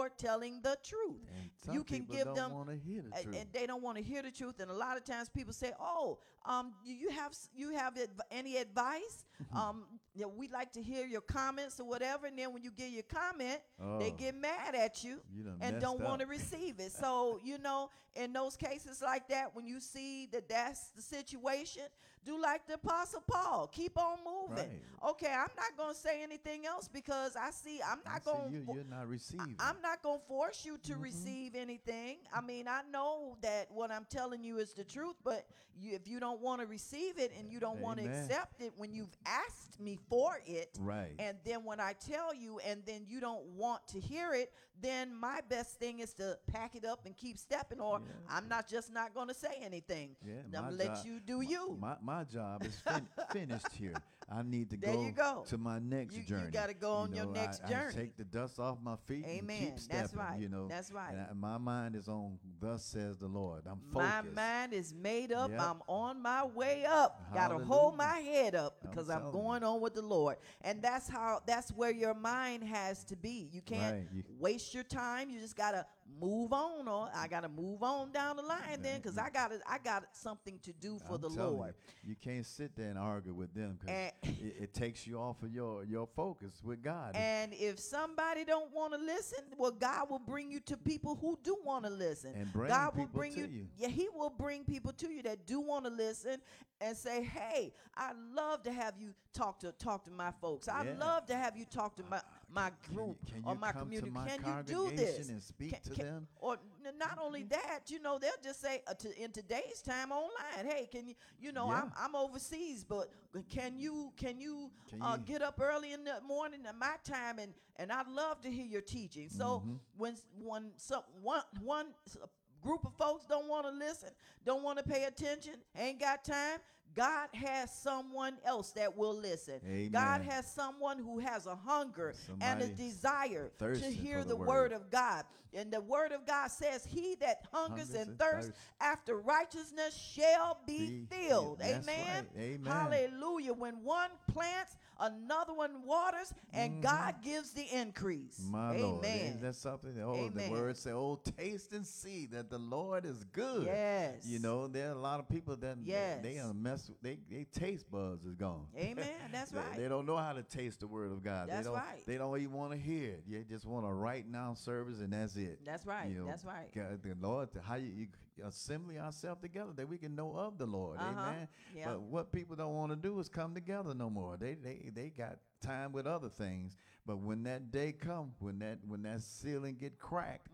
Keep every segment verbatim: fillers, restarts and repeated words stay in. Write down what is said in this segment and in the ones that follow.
for telling the truth. And some You can people give don't them, want to hear the and, truth. and they don't want to hear the truth. And a lot of times people say, "Oh, um, you, you have s- you have adv- any advice? um, you know, we'd like to hear your comments or whatever." And then when you give your comment, they Oh, get mad at you you done and messed don't want to up. receive it. So, you know, in those cases like that, when you see that that's the situation, do like the Apostle Paul. Keep on moving. Right. Okay, I'm not going to say anything else because I see I'm I not see going you, to. you're not receiving. I'm not going to force you to Mhm. receive anything. I mean, I know that what I'm telling you is the truth, but you, if you don't want to receive it and you don't want to Amen. accept it when you've asked me for it, Right. and then when I tell you and then you don't want to hear it, then my best thing is to pack it up and keep stepping, or Yeah. I'm not just not going to say anything. Yeah, I'm my going to let job- you do my, you. My, my job is fin- finished here. I need to There go, you go. to my next You- you journey. gotta go on your know, next I, journey. I take the dust off my feet and Amen. keep stepping. That's right. You know, That's right. And I, my mind is on thus says the Lord. I'm My focused. mind is made up. Yep. I'm on my way up. Got to Hallelujah. hold my head up I'm because I'm, telling going on with the Lord. And that's how that's where your mind has to be. You can't Right. You- waste your time. You just got to move on, or I got to move on down the line then, because I got I got something to do for I'm the telling Lord. You, you can't sit there and argue with them because And- it, it takes you off of your, your focus with God. And if somebody don't want to listen, well, God will bring you to people who do want to listen. And bring God will people bring to you, you. Yeah, He will bring people to you that do want to listen and say, "Hey, I love to have you talk to talk to my folks. I Yeah. love to have you talk to my my Can you- group can or you my come to community. my Can you do congregation this?" and speak Can- to can- them? Or n- not only that, you know, they'll just say uh, to, in today's time online, "Hey, can you, you know, I'm Yeah. I'm overseas, but can you can you Can uh, you- get up early in the morning at my time, and and I'd love to hear your teaching." So Mhm. when when some one one s- group of folks don't want to listen, don't want to pay attention, ain't got time, God has someone else that will listen. God Amen. has someone who has a hunger and a Somebody desire to thirsting hear for the the word. word. of God. And the word of God says, "He that hungers Hungers and and thirsts thirsts after righteousness shall be, be filled." filled. That's Amen. right. Amen. Hallelujah. When one plants, another one waters, and God gives the increase. My Amen. Lord. Ain't that something? Oh, Amen. the word say, "Oh, taste and see that the Lord is good." Yes. You know, there are a lot of people that Yes. they, they gonna mess with, they, they taste buds is gone. Amen. That's They- right. They don't know how to taste the word of God. That's they don't, right. They don't even want to hear it. They just want a right now service, and that's it. That's right. You know, That's right. God, the Lord, how you, you assembly ourselves together that we can know of the Lord. Uh-huh. Amen. Yeah. But what people don't want to do is come together no more. They they they got time with other things. But when that day come, when that when that ceiling get cracked,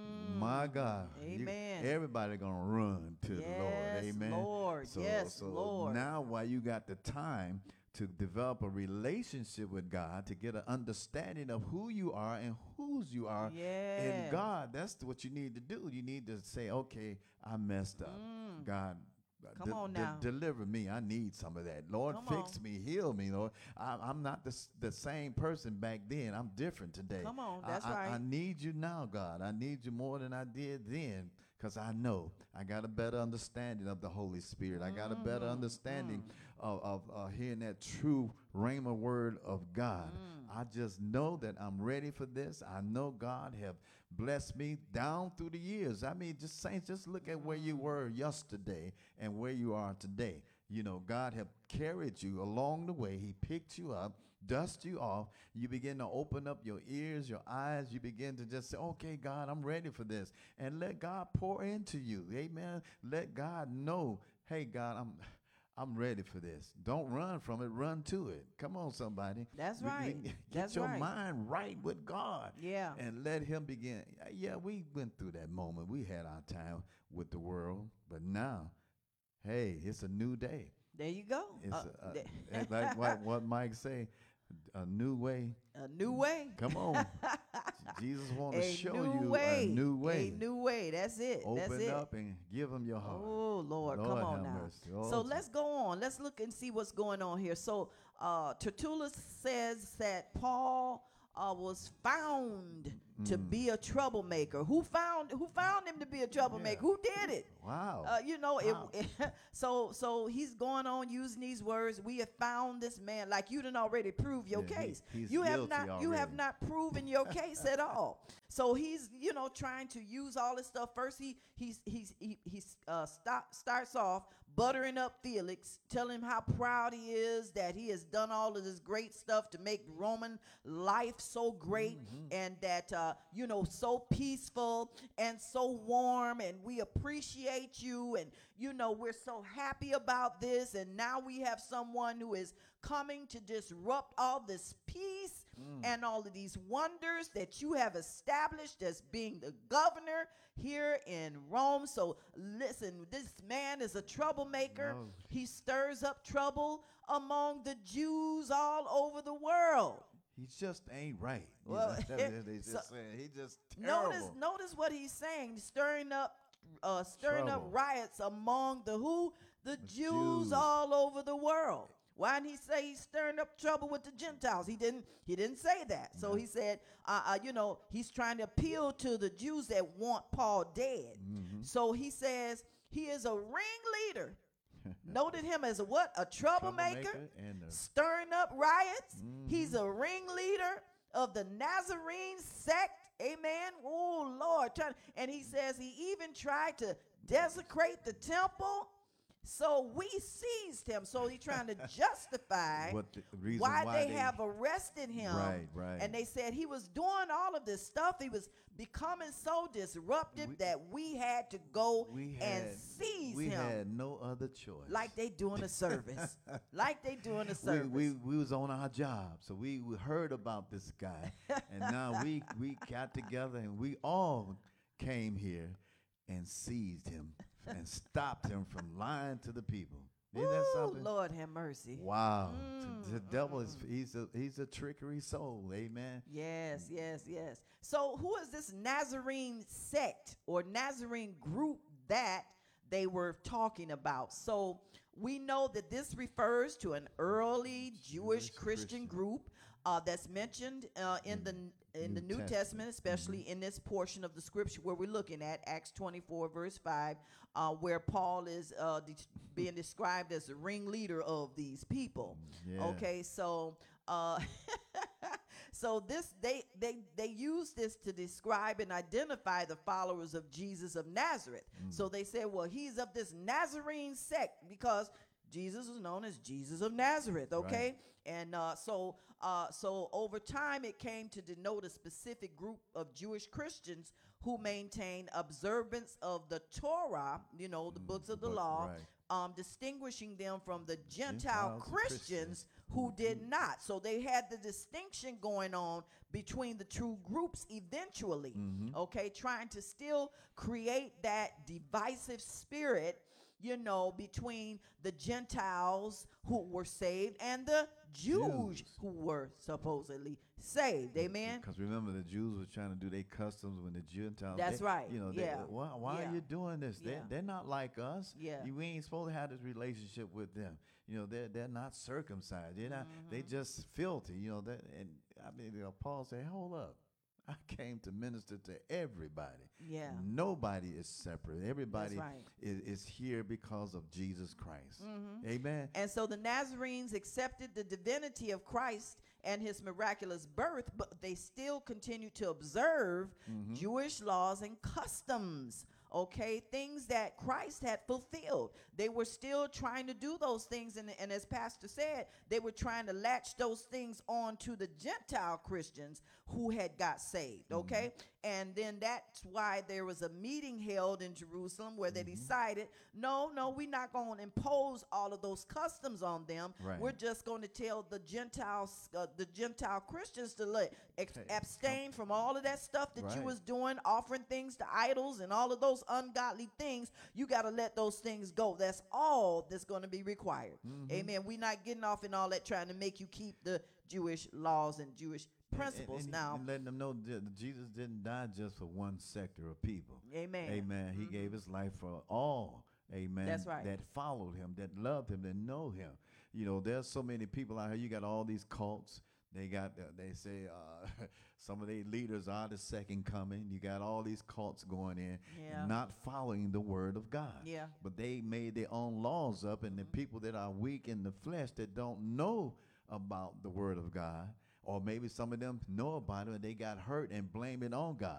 my God, you- Amen. everybody gonna run to the Lord. Yes, Amen. Lord. So, Yes, so Lord. now while you got the time to develop a relationship with God, to get an understanding of who you are and whose you are Yeah. in God, that's what you need to do. You need to say, "Okay, I messed up. God, uh, Come on now. deliver me. I need some of that. Lord, Come fix on. me, heal me, Lord. I, I'm not the, s- the same person back then. I'm different today. Come on, I- that's I, right. I need you now, God. I need you more than I did then, because I know I got a better understanding of the Holy Spirit. I got a better Mm-hmm. understanding of, of uh, hearing that true rhema word of God. Mm. I just know that I'm ready for this. I know God have blessed me down through the years. I mean, just saints, just look at where you were yesterday and where you are today. You know, God have carried you along the way. He picked you up, dust you off. You begin to open up your ears, your eyes. You begin to just say, "Okay, God, I'm ready for this." And let God pour into you. Amen. Let God know, "Hey, God, I'm I'm ready for this." Don't run from it. Run to it. Come on, somebody. That's We- we- right. Get That's your right. mind right with God. Yeah. And let him begin. Yeah, we went through that moment. We had our time with the world. But now, hey, it's a new day. There you go. It's Uh, a, th- it's like what, what Mike say, a new way. a new way. Come on. Jesus want to A show new you way. a new way. A new way. That's it. That's Open it. up and give him your heart. Oh Lord, come Lord on have now. mercy. Oh, So gee. let's go on. Let's look and see what's going on here. So uh, Tertullus says that Paul uh, was found to Mm. be a troublemaker. Who found? Who found him to be a troublemaker? Yeah. Who did it? Wow. Uh, you know, Wow. it, so so he's going on using these words. We have found this man. Like you didn't already prove your Yeah, he- case. he's you have guilty not. You have already. not proven your case at all. So so he's, you know, trying to use all this stuff. First, he he's he's he he's uh stop, starts off buttering up Felix, telling him how proud he is that he has done all of this great stuff to make Roman life so great, mm-hmm. and that uh, you know, so peaceful and so warm, and we appreciate you, and you know, we're so happy about this, and now we have someone who is coming to disrupt all this peace mm. and all of these wonders that you have established as being the governor here in Rome. So listen, this man is a troublemaker. No. He stirs up trouble among the Jews all over the world. He just ain't right. Well, you know, they just so saying he just terrible. Notice, notice what he's saying, stirring up, uh, stirring Trouble. up riots among the who? The, the Jews, Jews all over the world. Why didn't he say he's stirring up trouble with the Gentiles? He didn't. He didn't say that. So no. he said, uh, uh, you know, he's trying to appeal to the Jews that want Paul dead. Mm-hmm. So he says he is a ringleader. Noted him as a what? A troublemaker, troublemaker and a stirring up riots. Mm-hmm. He's a ringleader of the Nazarene sect. Amen. Oh, Lord. And he says he even tried to desecrate the temple. So we seized him. So he's trying to justify what the reason why, why they, they have arrested him. Right, right. And they said he was doing all of this stuff. He was becoming so disruptive we, that we had to go we and had, seize we him. We had no other choice. Like they doing a service. Like they doing a service. We, we, we was on our job. So we, we heard about this guy. And now we, we got together and we all came here and seized him and stopped him from lying to the people. Isn't that something? Lord have mercy. Wow. Mm, the devil mm. is he's a he's a trickery soul. Amen. Yes, yes, yes. So who is this Nazarene sect or Nazarene group that they were talking about? So we know that this refers to an early Jewish, Jewish Christian, Christian group uh, that's mentioned uh, in mm. the in New the New Testament, Testament especially mm-hmm. in this portion of the scripture where we're looking at, Acts twenty-four, verse five, uh, where Paul is uh, de- being described as the ringleader of these people. Yeah. Okay, so uh, so this they they they use this to describe and identify the followers of Jesus of Nazareth. Mm. So they say, well, he's of this Nazarene sect because Jesus was known as Jesus of Nazareth, okay? Right. And uh, so uh, so over time, it came to denote a specific group of Jewish Christians who maintain observance of the Torah, you know, the mm, books of the, the book, law, right. um, distinguishing them from the Gentile Christians, Christians who did not. So they had the distinction going on between the two groups eventually, mm-hmm. okay, trying to still create that divisive spirit, you know, between the Gentiles who were saved and the Jews, Jews. who were supposedly saved. Amen. Because remember, the Jews were trying to do their customs when the Gentiles. That's they, right. You know, yeah. they, why, why yeah. are you doing this? Yeah. They, they're not like us. Yeah. You, we ain't supposed to have this relationship with them. You know, they're they're not circumcised. They're not. Mm-hmm. They just filthy. You know that. And I mean, you know, Paul said, "Hold up." I came to minister to everybody. Yeah. Nobody is separate. Everybody right. is, is here because of Jesus Christ. Mm-hmm. Amen. And so the Nazarenes accepted the divinity of Christ and his miraculous birth, but they still continue to observe mm-hmm. Jewish laws and customs. Okay, things that Christ had fulfilled. They were still trying to do those things. And, and as Pastor said, they were trying to latch those things on to the Gentile Christians who had got saved. Okay, mm-hmm. and then that's why there was a meeting held in Jerusalem where they mm-hmm. decided, no, no, we're not going to impose all of those customs on them. Right. We're just going to tell the Gentiles, uh, the Gentile Christians to let, ex- okay. abstain from all of that stuff that right. you was doing, offering things to idols and all of those ungodly things. You got to let those things go. That's all that's going to be required. Mm-hmm. Amen. We're not getting off in all that trying to make you keep the Jewish laws and Jewish principles. And, and, now and letting them know that Jesus didn't die just for one sector of people. Amen. Amen. He mm-hmm. gave his life for all. Amen. That's right. That followed him, that loved him, that know him. You know, there's so many people out here. You got all these cults. They got, uh, they say uh, some of their leaders are the second coming. You got all these cults going in, yeah. not following the word of God. Yeah. But they made their own laws up, and mm-hmm. the people that are weak in the flesh that don't know about the word of God, or maybe some of them know about it and they got hurt and blame it on God.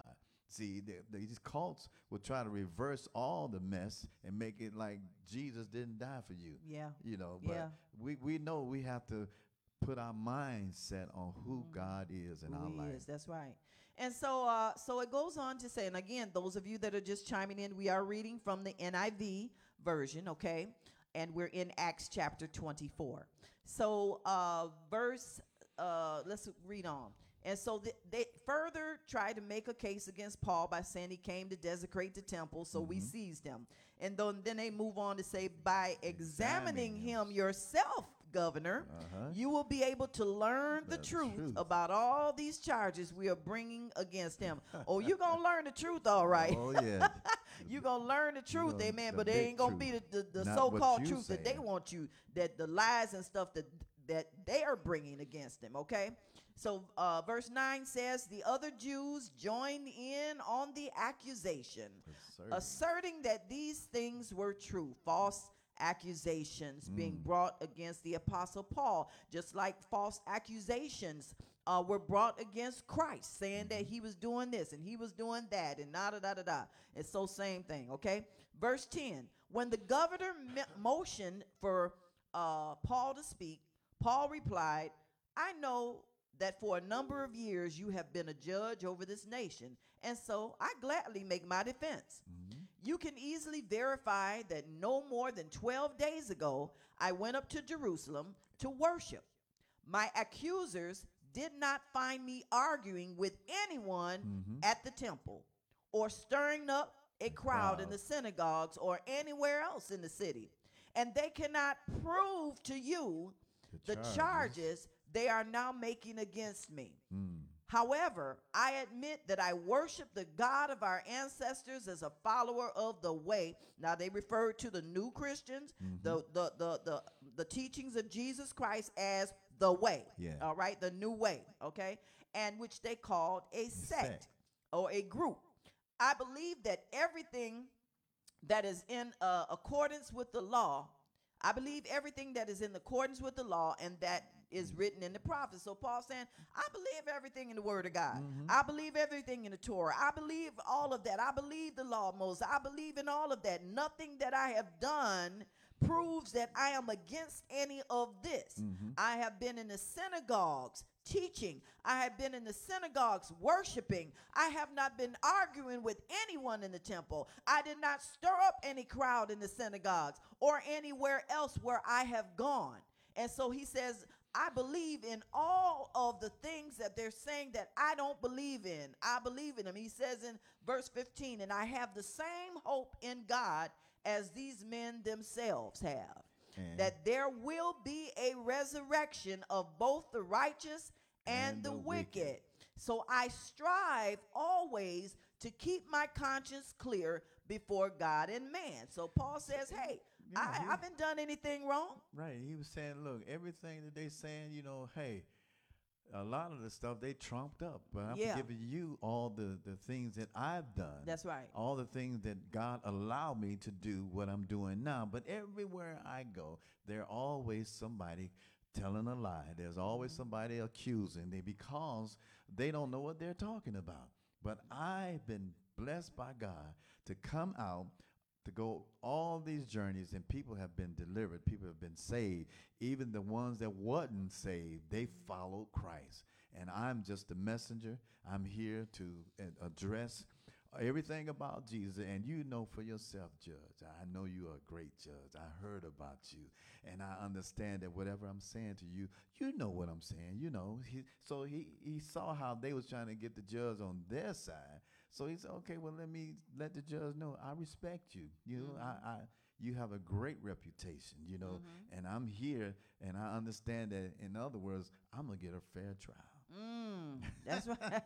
See, the, the, these cults will try to reverse all the mess and make it like Jesus didn't die for you. Yeah. You know, but Yeah. we, we know we have to put our mindset on who Mhm. God is in Who our he life. is. That's right. And so, uh, so it goes on to say, and again, those of you that are just chiming in, we are reading from the N I V version, okay? And we're in Acts chapter twenty-four. So, uh, verse, uh, let's read on. And so th- they further tried to make a case against Paul by saying he came to desecrate the temple, so we Mhm. seized him. And then, then they move on to say, by examining Examining him him. yourself, governor, Uh-huh. you will be able to learn the The truth, truth. about all these charges we are bringing against him. Oh, you're going to learn the truth, all right. Oh, yeah. You're going to learn the truth, gonna- amen, the but it big ain't going to be the, truth, the, the not what so-called you truth that they saying. want you, that the lies and stuff that, that they are bringing against him, okay? So uh, verse nine says, the other Jews joined in on the accusation, Asserting. asserting that these things were true, false accusations being Mm. brought against the apostle Paul, just like false accusations uh, were brought against Christ, saying that he was doing this and he was doing that and da da da da da. It's so same thing, okay? Verse ten, when the governor me- motioned for uh, Paul to speak, Paul replied, I know that for a number of years you have been a judge over this nation, and so I gladly make my defense. Mhm. You can easily verify that no more than twelve days ago, I went up to Jerusalem to worship. My accusers did not find me arguing with anyone Mhm. at the temple or stirring up a crowd in crowd. the synagogues or anywhere else in the city. And they cannot prove to you the charges they are now making against me. Mm. However, I admit that I worship the God of our ancestors as a follower of the way. Now they refer to the new Christians, Mhm. the, the, the, the, the teachings of Jesus Christ as the way. Yeah. All right, the new way, okay? And which they called a sect, sect. or a group. I believe that everything that is in uh, accordance with the law, I believe everything that is in accordance with the law and that is written in the prophets. So Paul's saying, I believe everything in the word of God. Mhm. I believe everything in the Torah. I believe all of that. I believe the law of Moses. I believe in all of that. Nothing that I have done proves that I am against any of this. Mhm. I have been in the synagogues teaching. I have been in the synagogues worshiping. I have not been arguing with anyone in the temple. I did not stir up any crowd in the synagogues or anywhere else where I have gone. And so he says, I believe in all of the things that they're saying that I don't believe in. I believe in them. He says in verse fifteen, and I have the same hope in God as these men themselves have, And- that there will be a resurrection of both the righteous and, And the, the wicked. wicked. So I strive always to keep my conscience clear before God and man. So Paul says, hey, Yeah, I he- haven't done anything wrong. Right. He was saying, look, everything that they saying, you know, hey, a lot of the stuff they trumped up, but I'm Yeah. giving you all the, the things that I've done. That's right. All the things that God allowed me to do what I'm doing now. But everywhere I go, there's always somebody telling a lie. There's always somebody accusing they because they don't know what they're talking about. But I've been blessed by God to come out to go all these journeys, and people have been delivered. People have been saved. Even the ones that wasn't saved, they followed Christ. And I'm just a messenger. I'm here to uh, address everything about Jesus. And you know for yourself, Judge. I know you are a great judge. I heard about you. And I understand that whatever I'm saying to you, you know what I'm saying. You know. He, so he, he saw how they was trying to get the judge on their side. So he said, okay, well, let me let the judge know I respect you. You know, Mhm. I, I you have a great reputation, you know, Mhm. and I'm here and I understand that, in other words, I'm going to get a fair trial. Mm, that's right.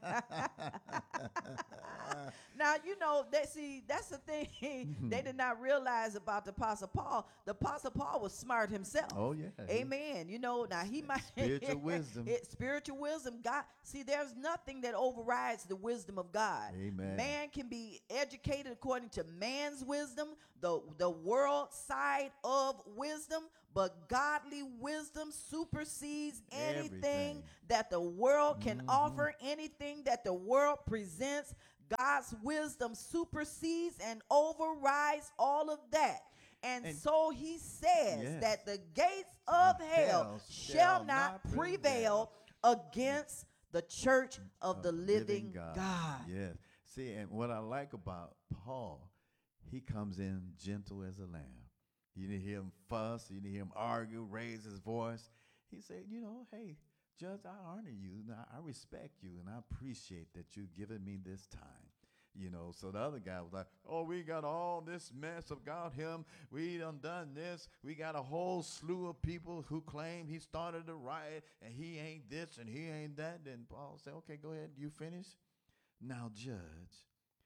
Now, you know, they see, that's the thing they did not realize about the Apostle Paul. The Apostle Paul was smart himself. Oh, yeah. Amen. You know, now he might Spiritual wisdom. It, spiritual wisdom. God, see, there's nothing that overrides the wisdom of God. Amen. Man can be educated according to man's wisdom, the the world side of wisdom, but godly wisdom supersedes anything Everything. that the world can Mhm. offer, anything that the world presents. God's wisdom supersedes and overrides all of that. And, And- so he says Yes. that the gates of Of hell hell shall shall not not prevail against the church of the living God. Yes. See, and what I like about Paul, he comes in gentle as a lamb. You didn't hear him fuss. You didn't hear him argue, raise his voice. He said, you know, hey, Judge, I honor you. And I, I respect you, and I appreciate that you've given me this time. You know, so the other guy was like, oh, we got all this mess about him. We done done this. We got a whole slew of people who claim he started a riot, and he ain't this and he ain't that. Then Paul said, okay, go ahead. You finish? Now, Judge,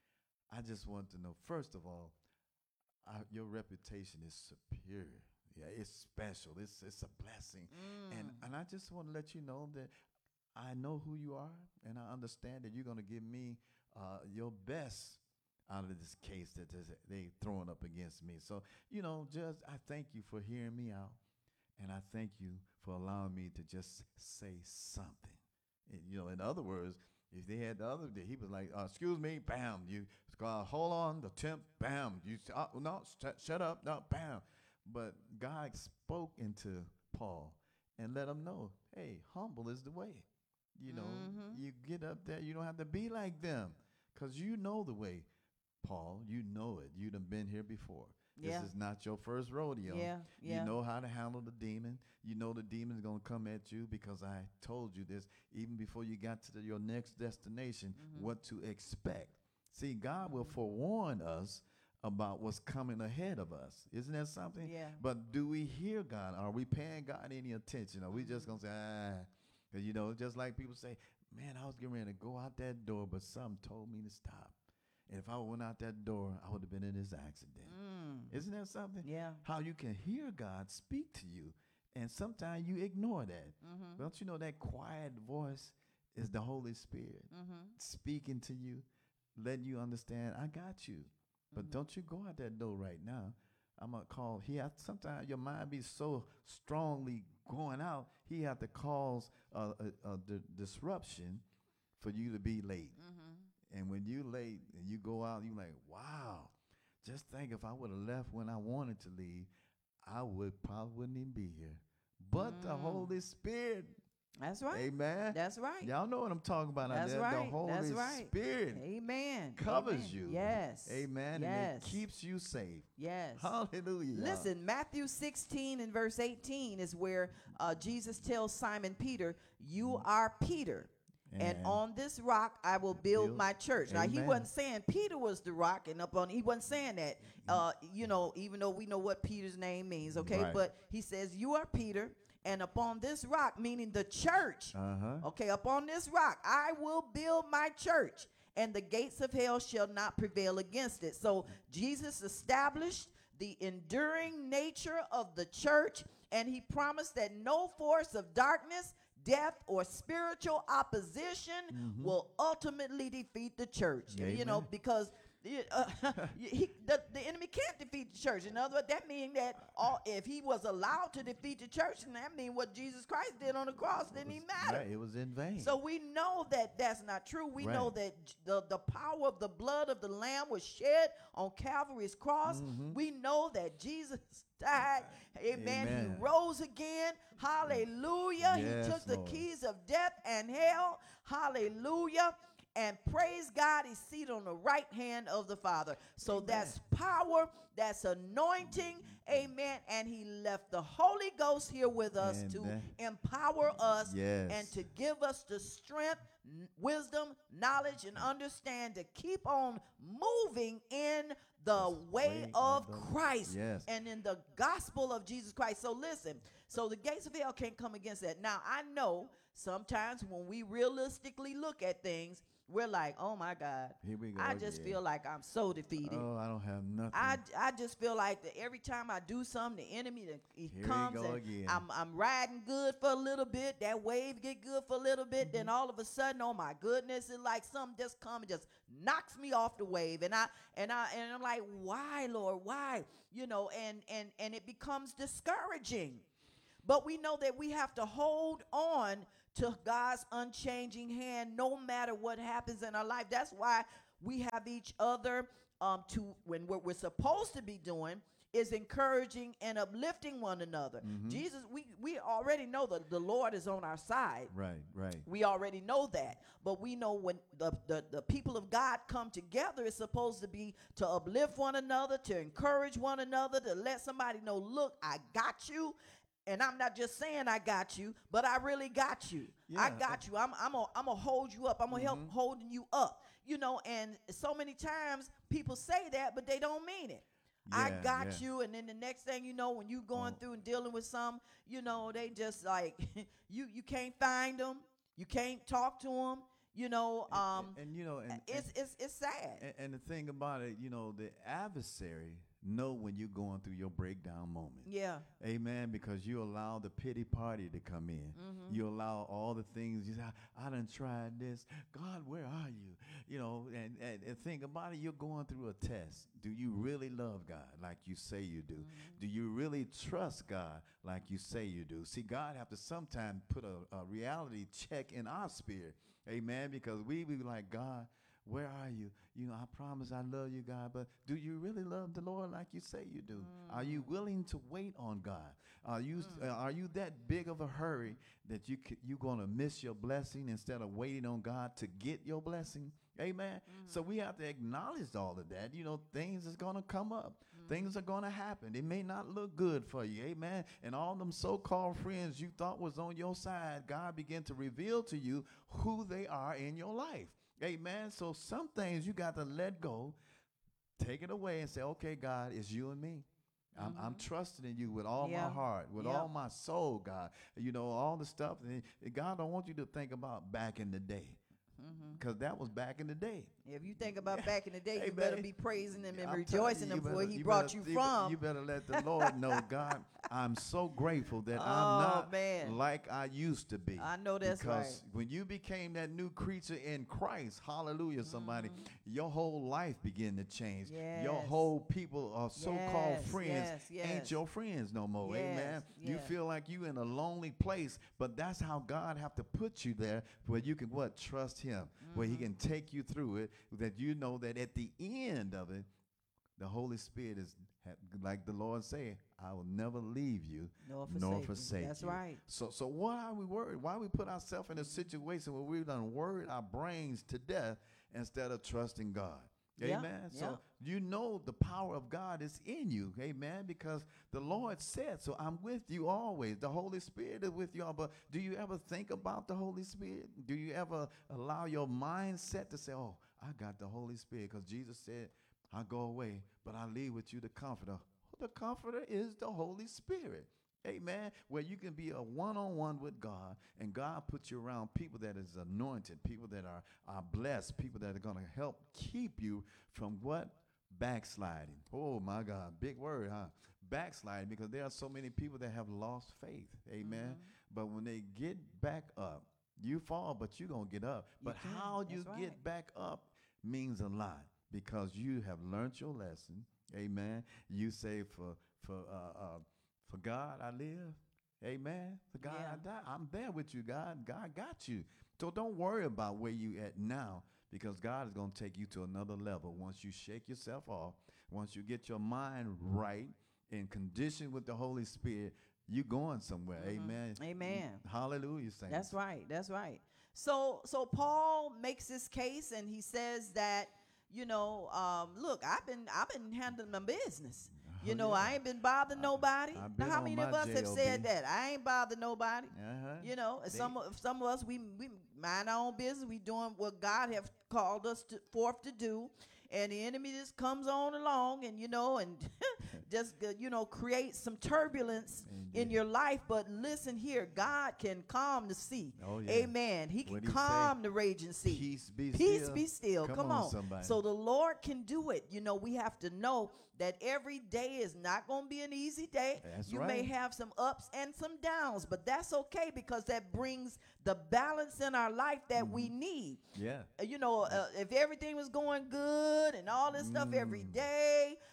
I just want to know, first of all, uh, your reputation is superior. Yeah, it's special. It's it's a blessing. Mm. And and I just want to let you know that I know who you are, and I understand that you're going to give me uh, your best out of this case that there's- they throwing up against me. So, you know, Judge, I thank you for hearing me out, and I thank you for allowing me to just say something. And, you know, in other words, if they had the other day, he was like, uh, excuse me, bam, you uh, hold on, the temp, bam, you uh, no, sh- shut up, no, bam. But God spoke into Paul and let him know, hey, humble is the way. You know, Mhm. you get up there, you don't have to be like them, because you know the way, Paul. You know it. You done been here before. Yeah. This is not your first rodeo. Yeah, yeah. You know how to handle the demon. You know the demon's going to come at you, because I told you this even before you got to the, your next destination, Mhm. what to expect. See, God will forewarn us about what's coming ahead of us. Isn't that something? Yeah. But do we hear God? Are we paying God any attention? Are we just going to say, ah? 'Cause, you know, just like people say, man, I was getting ready to go out that door, but something told me to stop. And if I went out that door, I would have been in this accident. Mm. Isn't that something? Yeah. How you can hear God speak to you, and sometimes you ignore that. Mhm. Don't you know that quiet voice is the Holy Spirit Mhm. speaking to you, letting you understand, I got you. But Mhm. don't you go out that door right now. I'm going to call. He have, sometimes your mind be so strongly going out, he have to cause a, a, a di- disruption for you to be late. Mhm. And when you late and you go out, you like, wow, just think if I would have left when I wanted to leave, I would probably wouldn't even be here. But the Mm. Holy Spirit, That's right. amen. That's right. Y'all know what I'm talking about out That's there. right. The Holy That's right. Spirit Amen. covers Amen. you. Yes. Amen. And Yes. it keeps you safe. Yes. Hallelujah. y'all. Listen, Matthew sixteen and verse eighteen is where uh, Jesus tells Simon Peter, you are Peter. And, And on this rock I will build, build- my church. Now he Amen. wasn't saying Peter was the rock, and up on he wasn't saying that. Uh, you know, even though we know what Peter's name means, okay? Right. But he says, "You are Peter, and upon this rock," meaning the church. Uh-huh. Okay, upon this rock I will build my church, and the gates of hell shall not prevail against it. So Jesus established the enduring nature of the church, and he promised that no force of darkness, death, or spiritual opposition will ultimately defeat the church. You know, Amen. because it, uh, he, the, the enemy can't defeat the church. In other words, that means that all, if he was allowed to defeat the church, then that means what Jesus Christ did on the cross didn't even matter. Right, it was in vain. So we know that that's not true. We know Right. that j- the, the power of the blood of the Lamb was shed on Calvary's cross. Mhm. We know that Jesus died. Amen. Amen. He rose again. Hallelujah. Yes, he took the Lord. keys of death and hell. Hallelujah. And praise God, he's seated on the right hand of the Father. So Amen. that's power, that's anointing. Amen. And he left the Holy Ghost here with us And to that- empower us Yes. and to give us the strength, n- wisdom, knowledge, and understand to keep on moving in the way, way of of the- Christ Yes. and in the gospel of Jesus Christ. So listen, so the gates of hell can't come against that. Now, I know sometimes when we realistically look at things, we're like, oh my God, Here we go I just again. feel like I'm so defeated. Oh, I don't have nothing. I, I just feel like that every time I do something, the enemy the, he Here we comes go and again. I'm I'm riding good for a little bit. That wave get good for a little bit. Then all of a sudden, oh my goodness, it's like something just come and just knocks me off the wave. And I and I and I'm like, why, Lord, why? You know, and and and it becomes discouraging. But we know that we have to hold on to God's unchanging hand no matter what happens in our life. That's why we have each other um, to, when what we're supposed to be doing is encouraging and uplifting one another. Mhm. Jesus, we, we already know that the Lord is on our side. Right, right. We already know that. But we know when the, the, the people of God come together, it's supposed to be to uplift one another, to encourage one another, to let somebody know, look, I got you. And I'm not just saying I got you, but I really got you. I Yeah. got you. I'm I'm gonna I'm gonna hold you up. I'm gonna help Mhm. holding you up. You know, and so many times people say that, but they don't mean it. I Yeah, got yeah. you, and then the next thing you know, when you going Oh. through and dealing with some, you know, they just like you you can't find them, you can't talk to them, you know. And, Um, and, and, you know, and, it's and, it's it's sad. and, and the thing about it, you know, the adversary know when you're going through your breakdown moment. Yeah. Amen. Because you allow the pity party to come in. Mhm. You allow all the things. You say, I, I done tried this. God, where are you? You know, and, and, and think about it. You're going through a test. Do you really love God like you say you do? Mhm. Do you really trust God like you say you do? See, God have to sometimes put a, a reality check in our spirit. Amen. Because we be like, God, where are you? You know, I promise I love you, God, but do you really love the Lord like you say you do? Mm. Are you willing to wait on God? Are you Mm. uh, are you that big of a hurry that you c- you gonna miss your blessing instead of waiting on God to get your blessing? Amen. Mm. So we have to acknowledge all of that. You know, things is gonna come up. Mm. Things are gonna happen. It may not look good for you. Amen. And all them so-called friends you thought was on your side, God began to reveal to you who they are in your life. Amen. So some things you got to let go, take it away, and say, okay, God, it's you and me. I'm, I'm Mhm. trusting in you with all Yeah. my heart, with Yep. all my soul, God. You know, all the stuff. And God don't want you to think about back in the day, Mhm. because that was back in the day. If you think about back in the day, Hey, you better man, be praising him and I'm telling rejoicing you, him you for where better- he you brought better- you be- from. You better let the Lord know, God, I'm so grateful that Oh, I'm not man. like I used to be. I know that's because right. when you became that new creature in Christ, hallelujah, somebody, Mhm. your whole life began to change. Your Yes. whole people or so-called Yes, friends yes, yes. ain't your friends no more. Amen. Yes, You yes. feel like you in a lonely place, but that's how God have to put you there where you can what? Trust him, where he Mhm. can take you through it, that you know that at the end of it, the Holy Spirit is ha- like the Lord said, I will never leave you Nor nor forsake you. forsake That's you. right. So so why are we worried? Why we put ourselves in a situation where we've done worried our brains to death instead of trusting God? Yeah, Amen. yeah. So you know the power of God is in you. Amen. Because the Lord said, so I'm with you always. The Holy Spirit is with you all. But do you ever think about the Holy Spirit? Do you ever allow your mindset to say, oh, I got the Holy Spirit? Because Jesus said, I go away, but I leave with you the comforter. The comforter is the Holy Spirit. Amen. Where you can be a one-on-one with God, and God puts you around people that is anointed, people that are, are blessed, people that are going to help keep you from what? Backsliding. Oh, my God. Big word, huh? Backsliding, because there are so many people that have lost faith. Amen. Mhm. But when they get back up, you fall, but you're going to get up. You But can. how That's you right. get back up means a lot, because you have learned your lesson. Amen. You say, for, for, uh, uh, for God I live. Amen. For God Yeah. I die. I'm there with you, God. God got you. So don't worry about where you at now, because God is going to take you to another level once you shake yourself off, once you get your mind right in condition with the Holy Spirit. You going somewhere. Mhm. Amen. Amen. Hallelujah, saints. That's right. That's right. So so Paul makes this case and he says that, you know, um, look, I've been I've been handling my business. You Oh, know, yeah. I ain't been bothering I- nobody. I've Now, been how on many of my us have J O said B. that? I ain't bothered nobody. Uh-huh. You know, They- some of some of us we we mind our own business. We doing what God have called us to, forth to do, and the enemy just comes on along, and you know, and just uh, you know, create some turbulence And in yeah. your life. But listen here, God can calm the sea. Oh, yeah. Amen. He can What'd he say? calm the raging sea. Peace be Peace still. be still. Come Come, on, on. somebody. So the Lord can do it. You know, we have to know that every day is not going to be an easy day. That's you right. may have some ups and some downs, but that's okay, because that brings the balance in our life that we need. Yeah. Uh, You know, uh, if everything was going good and all this stuff every Mm. day,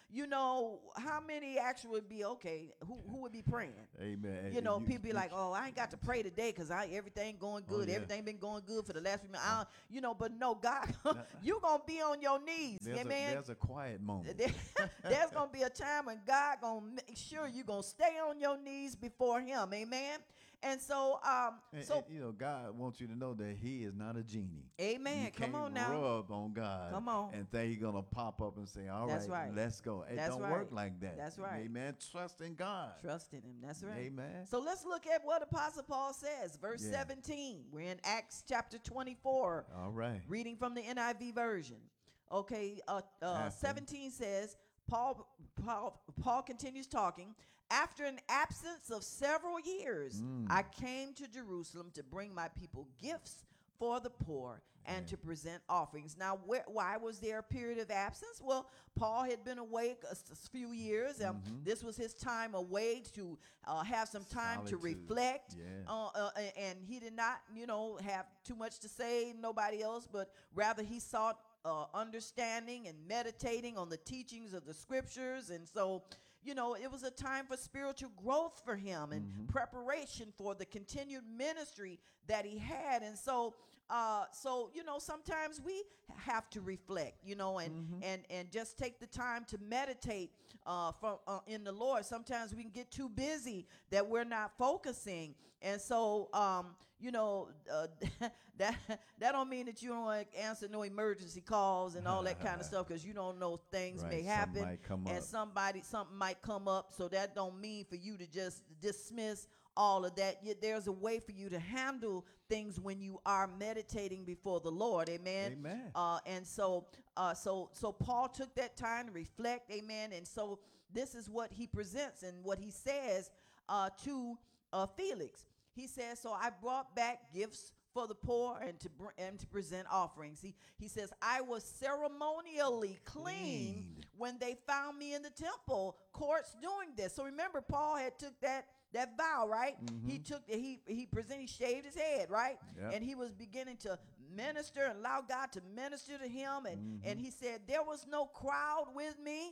you know, how many actually would be okay? Who who would be praying? Amen. You know, You- people be you- like, "Oh, I ain't got to pray today because I everything going Oh, good. yeah. Everything been going good for the last few months." I don't- You know, but no, God, you gonna be on your knees, there's, a, amen. there's a quiet moment. There- There's gonna be a time when God gonna make sure you gonna stay on your knees before Him, amen. And so, um, And, so, and, you know, God wants you to know that He is not a genie. amen. You Come can't on now. rub on God. Come on. And think He's gonna pop up and say, "All That's right, right. let's go." It That's don't right. work like that. That's right. Amen. Trust in God. Trust in Him. That's right. Amen. So let's look at what Apostle Paul says, verse Yeah. seventeen. We're in Acts chapter twenty-four. All right. Reading from the N I V version. Okay, uh, uh, After. seventeen says, Paul, Paul, Paul continues talking. After an absence of several years, Mm. I came to Jerusalem to bring my people gifts for the poor and Yeah. to present offerings. Now, where, why was there a period of absence? Well, Paul had been away a, s- a few years. Um, Mhm. This was his time away to uh, have some time to Solitude. reflect. Yeah. Uh, uh, a- and he did not, you know, have too much to say, nobody else, but rather he sought uh, understanding and meditating on the teachings of the scriptures. And so, you know, it was a time for spiritual growth for him and Mhm. preparation for the continued ministry that he had. And so, uh, so you know, sometimes we have to reflect, you know, and Mhm. and and just take the time to meditate uh, from uh, in the Lord. Sometimes we can get too busy that we're not focusing, and so um, you know uh, that that don't mean that you don't like, answer no emergency calls and all that kind of stuff, because you don't know things Right, may something happen might come and up. somebody something might come up. So that don't mean for you to just dismiss all of that. Yet there's a way for you to handle things when you are meditating before the Lord. Amen. Amen. Uh, and so, uh, so, so Paul took that time to reflect. Amen. And so this is what he presents and what he says uh, to uh, Felix. He says, "So I brought back gifts for the poor and to br- and to present offerings." He he says, "I was ceremonially clean Cleaned. when they found me in the temple courts doing this." So remember, Paul had took that that vow, right? He took he he presented, he shaved his head, right? Yep. And he was beginning to minister and allow God to minister to him. And and he said, "There was no crowd with me,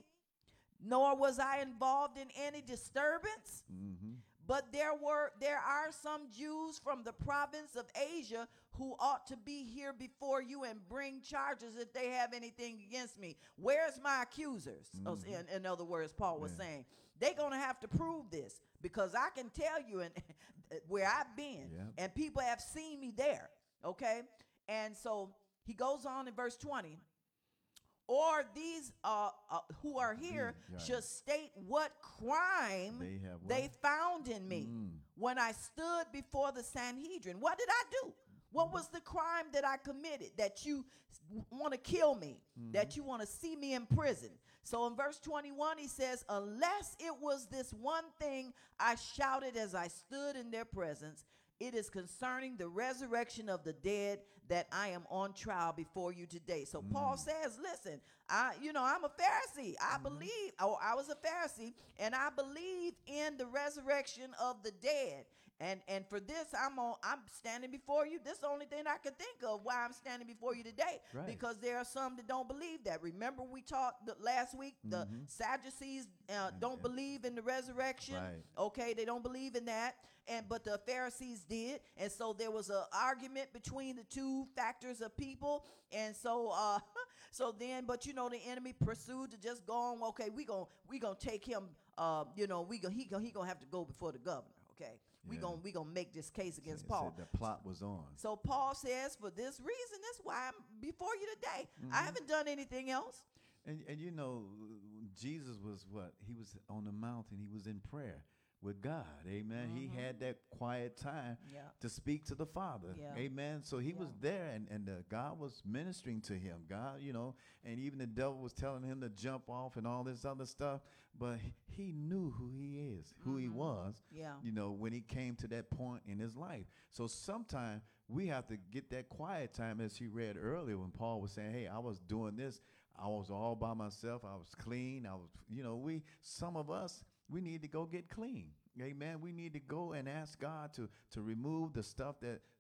nor was I involved in any disturbance. Mm-hmm. But there were there are some Jews from the province of Asia who ought to be here before you and bring charges if they have anything against me. Where's my accusers?" Oh, in, in other words, Paul was Yeah. saying, they're going to have to prove this, because I can tell you and where I've been, Yep. and people have seen me there. Okay? And so he goes on in verse twenty. "Or these uh, uh, who are here These, right. should state what crime They have what? they found in me Mm. when I stood before the Sanhedrin. What did I do? What was the crime that I committed that you want to kill me, that you want to see me in prison?" So in verse twenty-one, he says, "Unless it was this one thing I shouted as I stood in their presence, it is concerning the resurrection of the dead that I am on trial before you today." So Paul says, listen, I, you know, I'm a Pharisee. I believe, or I was a Pharisee, and I believe in the resurrection of the dead. And and for this, I'm on. I'm standing before you. This is the only thing I can think of why I'm standing before you today, Right. because there are some that don't believe that. Remember, we taught the, last week the Sadducees uh, don't and- believe in the resurrection. Right. Okay, they don't believe in that, and but the Pharisees did, and so there was an argument between the two factors of people, and so uh, so then, but you know, the enemy pursued to just go on. Okay, we gon' we gonna take him. Uh, you know, we go he go he gonna have to go before the governor. Okay, we Yeah. gonna we gonna make this case against Said- Paul. said the plot was on. So Paul says, for this reason, that's why I'm before you today. I haven't done anything else. And and you know, Jesus was what? He was on the mountain. He was in prayer with God. Amen. He had that quiet time Yeah. to speak to the Father. Yeah. Amen. So he was there, and and uh, God was ministering to him. God, you know, and even the devil was telling him to jump off and all this other stuff. But he knew who he is, who he was. Yeah. You know, when he came to that point in his life. So sometimes we have to get that quiet time, as he read earlier when Paul was saying, "Hey, I was doing this. I was all by myself. I was clean. I was, you know, we, some of us, we need to go get clean. Amen. We need to go and ask God to, to remove the stuff that,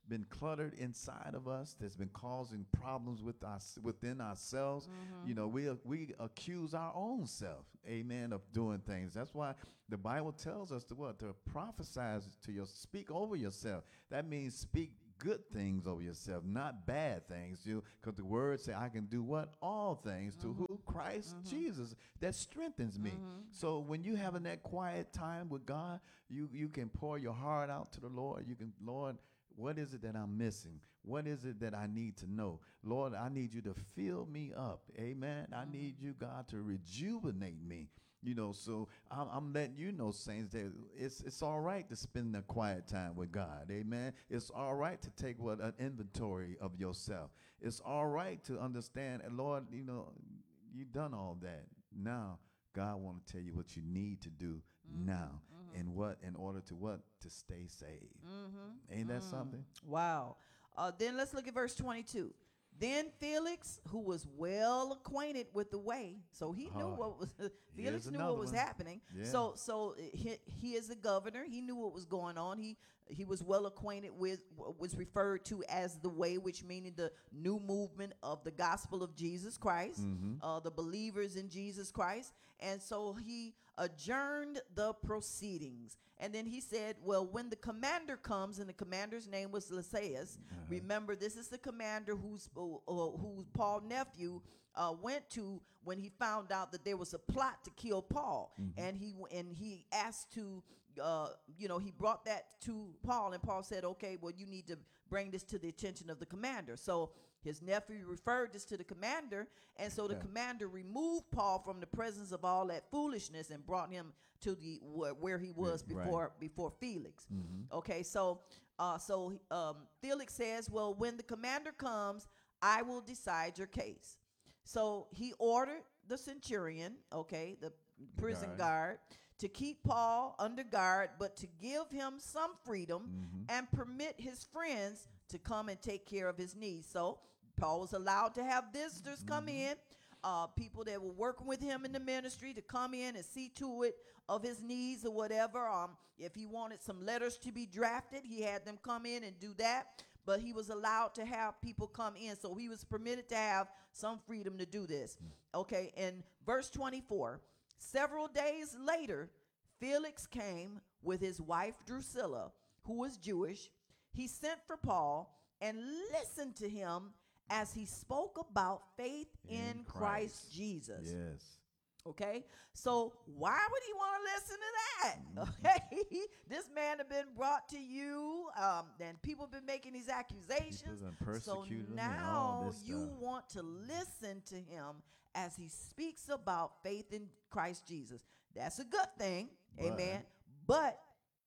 been cluttered inside of us, that's been causing problems with us within ourselves. Mm-hmm. You know, we we accuse our own self, amen, of doing things. That's why the Bible tells us to what? To prophesy to your, speak over yourself. That means speak good things over yourself, not bad things. You, because the word say, I can do what? All things to Mm-hmm. who? Christ Mm-hmm. Jesus, that strengthens me. Mm-hmm. So when you having that quiet time with God, you you can pour your heart out to the Lord. You can, Lord, what is it that I'm missing? What is it that I need to know? Lord, I need you to fill me up. Amen. I need you, God, to rejuvenate me. You know, so I'm, I'm letting you know, saints, that it's it's all right to spend a quiet time with God. Amen. It's all right to take what an inventory of yourself. It's all right to understand, and Lord, you know, you've done all that. Now, God want to tell you what you need to do Mm-hmm. now, Mm-hmm. and what in order to what to stay saved. Mm-hmm. Ain't that Mm. something? Wow. Uh, then let's look at verse twenty-two. Then Felix, who was well acquainted with the way, so he knew Oh, what was Felix here's knew another what was one. happening. Yeah. So so uh, he, he is the governor. He knew what was going on. He he was well acquainted with what was referred to as the way, which meaning the new movement of the gospel of Jesus Christ, Mm-hmm. uh, the believers in Jesus Christ. And so he adjourned the proceedings. And then he said, well, when the commander comes, and the commander's name was Lysias, Uh-huh. remember, this is the commander who's uh, uh, who Paul's nephew uh, went to when he found out that there was a plot to kill Paul, Mhm. and he w- and he asked to, uh, you know, he brought that to Paul, and Paul said, okay, well, you need to bring this to the attention of the commander. So his nephew referred this to the commander, and so the Yeah. commander removed Paul from the presence of all that foolishness and brought him to the wh- where he was Yeah, right. before before Felix. Mm-hmm. Okay, so uh, so um, Felix says, well, when the commander comes, I will decide your case. So he ordered the centurion, okay, the prison guard. guard, to keep Paul under guard, but to give him some freedom Mm-hmm. and permit his friends to come and take care of his needs. So Paul was allowed to have visitors come Mhm. in, uh, people that were working with him in the ministry to come in and see to it of his needs or whatever. Um, if he wanted some letters to be drafted, he had them come in and do that. But he was allowed to have people come in, so he was permitted to have some freedom to do this. Okay, in verse twenty-four, several days later, Felix came with his wife Drusilla, who was Jewish. He sent for Paul and listened to him as he spoke about faith in, In Christ. Christ. Jesus. Yes. Okay, so why would he want to listen to that? Mm-hmm. Okay, this man had been brought to you, um, and people have been making these accusations. People done So persecuted him and all now this you stuff. want to listen to him as he speaks about faith in Christ Jesus. That's a good thing, But- amen. But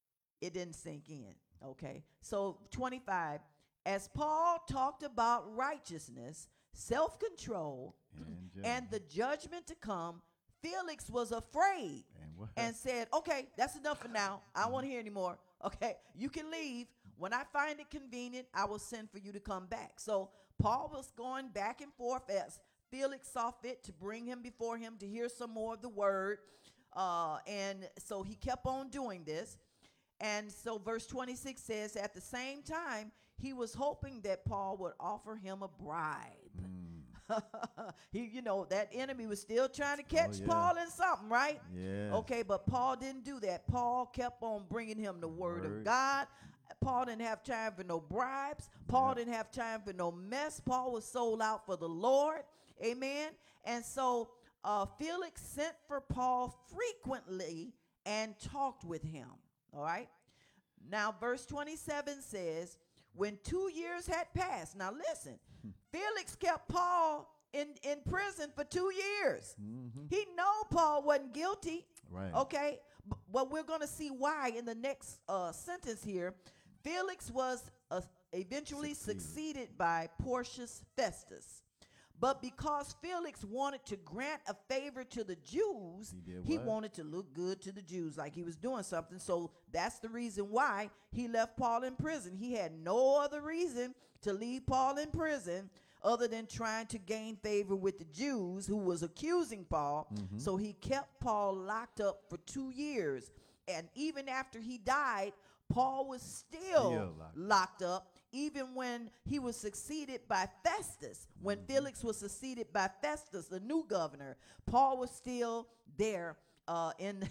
it didn't sink in. Okay, so twenty-five. As Paul talked about righteousness, self-control, And, ju- and the judgment to come, Felix was afraid and what? and said, okay, that's enough for now. I don't want to hear anymore. Okay, you can leave. When I find it convenient, I will send for you to come back. So Paul was going back and forth as Felix saw fit to bring him before him to hear some more of the word. Uh, and so he kept on doing this. And so verse twenty-six says, at the same time, he was hoping that Paul would offer him a bribe. Mm. he, you know, that enemy was still trying to catch yeah. Paul in something, right? Yes. Okay, but Paul didn't do that. Paul kept on bringing him the word, Word. of God. Paul didn't have time for no bribes. Paul Yep. didn't have time for no mess. Paul was sold out for the Lord. Amen. And so uh, Felix sent for Paul frequently and talked with him. All right. Now, verse twenty-seven says, when two years had passed, now listen, Felix kept Paul in, in prison for two years. Mm-hmm. He know Paul wasn't guilty. Right. Okay, B- but we're going to see why in the next uh, sentence here. Felix was uh, eventually Succeeded. succeeded by Porcius Festus. But because Felix wanted to grant a favor to the Jews, He did he what? wanted to look good to the Jews, like he was doing something. So that's the reason why he left Paul in prison. He had no other reason to leave Paul in prison other than trying to gain favor with the Jews who was accusing Paul. Mm-hmm. So he kept Paul locked up for two years. And even after he died, Paul was still Still locked. locked up even when he was succeeded by Festus, when Mhm. Felix was succeeded by Festus, the new governor, Paul was still there uh, in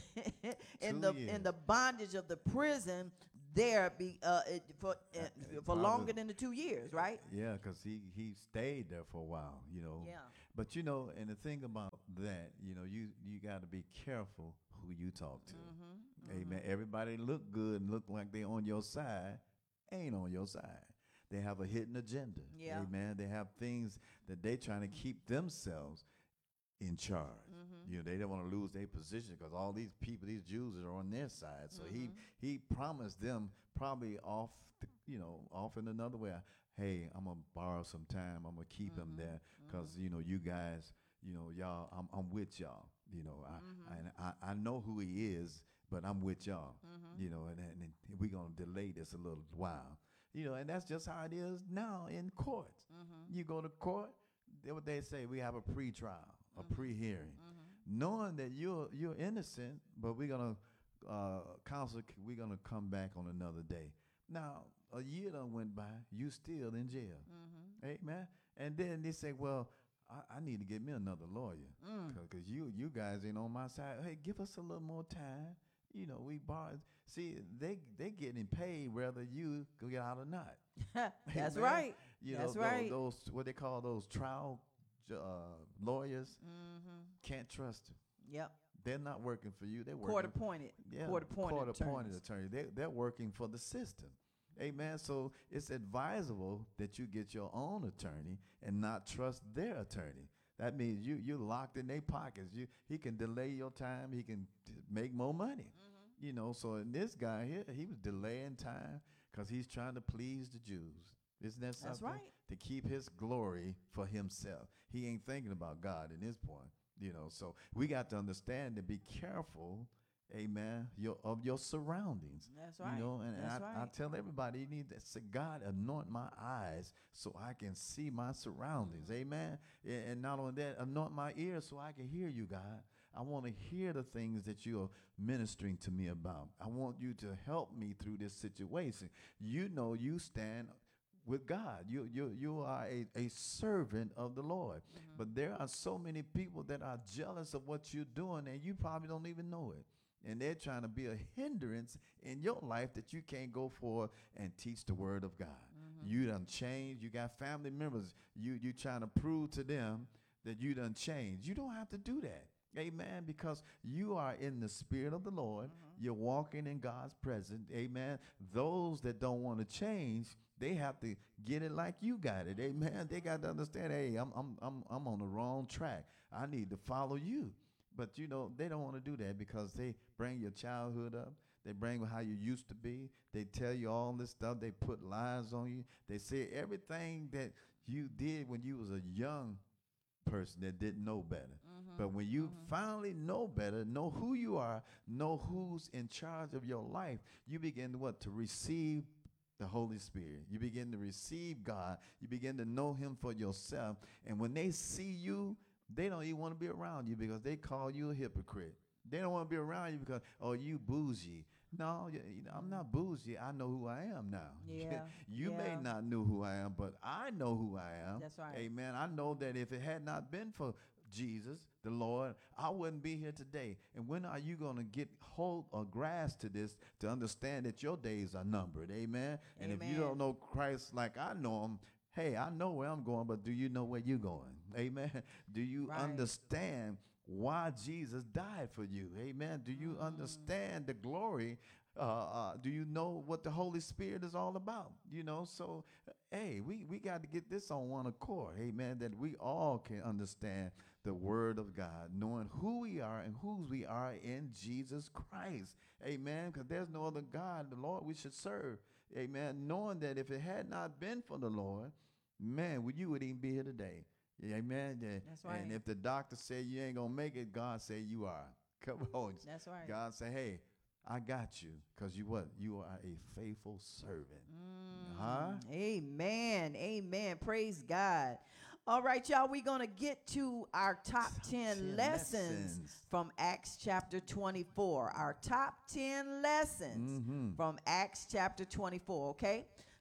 in Two the years. in the bondage of the prison there be uh, it, for uh, Uh, for probably- longer than the two years, right? Yeah, because he, he stayed there for a while, you know. Yeah. But, you know, and the thing about that, you know, you, you got to be careful who you talk to. Mm-hmm. Amen. Everybody look good and look like they on your side, ain't on your side. They have a hidden agenda. Yeah. Amen. They have things that they trying to keep themselves in charge. Mm-hmm. You know, they don't want to lose their position because all these people, these Jews are on their side. So he he promised them probably off, the, you know, off in another way. Hey, I'm gonna borrow some time. I'm gonna keep him there because you know you guys, you know y'all. I'm I'm with y'all. You know, I and I, I know who he is, but I'm with y'all. You know, and, and, and we're gonna delay this a little while. You know, and that's just how it is now in courts. You go to court, they, what they say, we have a pre-trial, a pre-hearing, knowing that you're you're innocent, but we're gonna uh, counsel. We're gonna come back on another day. Now a year done went by, you still in jail. Amen. And then they say, well, I, I need to get me another lawyer because you you guys ain't on my side. Hey, give us a little more time. You know, we borrowed. See, they they getting paid whether you go get out or not. That's Amen. right. You That's know, right. Those, those what they call those trial uh, lawyers Mm-hmm. can't trust them. Yep. They're not working for you. They're working. Court appointed. Yeah, Court appointed. court appointed attorneys. attorney. They they're working for the system. Amen. So it's advisable that you get your own attorney and not trust their attorney. That means you you're locked in their pockets. You he can delay your time. He can t- make more money. You know. So in this guy here, he was delaying time because he's trying to please the Jews. Isn't that something? That's right. To keep his glory for himself. He ain't thinking about God in this point. You know. So we got to understand and be careful. Amen. Your of your surroundings. That's right. You know, and, and That's I, I right. tell everybody, you need to say, God, anoint my eyes so I can see my surroundings. Amen. And, and not only that, anoint my ears so I can hear you, God. I want to hear the things that you are ministering to me about. I want you to help me through this situation. You know, you stand with God. You you you are a, a servant of the Lord. But there are so many people that are jealous of what you're doing, and you probably don't even know it. And they're trying to be a hindrance in your life that you can't go forth and teach the word of God. You done changed. You got family members. You you trying to prove to them that you done changed. You don't have to do that. Amen. Because you are in the spirit of the Lord. You're walking in God's presence. Amen. Those that don't want to change, they have to get it like you got it. Amen. They got to understand, hey, I'm I'm I'm I'm on the wrong track. I need to follow you. But, you know, they don't want to do that because they bring your childhood up. They bring how you used to be. They tell you all this stuff. They put lies on you. They say everything that you did when you was a young person that didn't know better. But when you finally know better, know who you are, know who's in charge of your life, you begin to what? To receive the Holy Spirit. You begin to receive God. You begin to know him for yourself. And when they see you, they don't even want to be around you because they call you a hypocrite. They don't want to be around you because, oh, you bougie. No, you, you know, I'm not bougie. I know who I am now. Yeah, you yeah. may not know who I am, but I know who I am. That's right. Amen. I know that if it had not been for Jesus, the Lord, I wouldn't be here today. And when are you going to get hold or grasp to this to understand that your days are numbered? Amen. And if you Amen. don't know Christ like I know him, hey, I know where I'm going, but do you know where you're going? Amen. Do you Right. understand why Jesus died for you? Amen. Do you understand the glory? Uh, uh, do you know what the Holy Spirit is all about? You know, so, uh, hey, we, we got to get this on one accord. Amen. That we all can understand the word of God, knowing who we are and whose we are in Jesus Christ. Amen. Because there's no other God, the Lord, we should serve. Amen. Knowing that if it had not been for the Lord, man, would you would even be here today. Amen. Yeah. That's right. And if the doctor said you ain't going to make it, God say you are. Come on. That's right. God say, hey, I got you because you what? You are a faithful servant. Huh? Amen. Amen. Praise God. All right, y'all, we're going to get to our top ten, ten lessons, lessons. from Acts chapter twenty-four. Our top ten lessons Mhm. from Acts chapter twenty-four, okay?